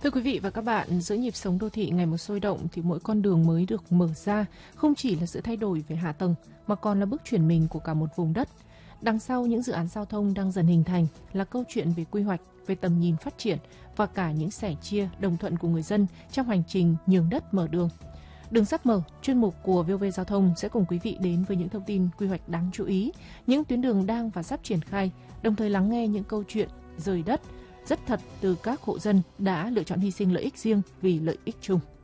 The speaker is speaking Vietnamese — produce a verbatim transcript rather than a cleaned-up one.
Thưa quý vị và các bạn, giữa nhịp sống đô thị ngày một sôi động thì mỗi con đường mới được mở ra không chỉ là sự thay đổi về hạ tầng mà còn là bước chuyển mình của cả một vùng đất. Đằng sau những dự án giao thông đang dần hình thành là câu chuyện về quy hoạch, về tầm nhìn phát triển và cả những sẻ chia đồng thuận của người dân trong hành trình nhường đất mở đường. Đường sắt mở, chuyên mục của vê o vê Giao thông sẽ cùng quý vị đến với những thông tin quy hoạch đáng chú ý, những tuyến đường đang và sắp triển khai, đồng thời lắng nghe những câu chuyện rời đất rất thật từ các hộ dân đã lựa chọn hy sinh lợi ích riêng vì lợi ích chung.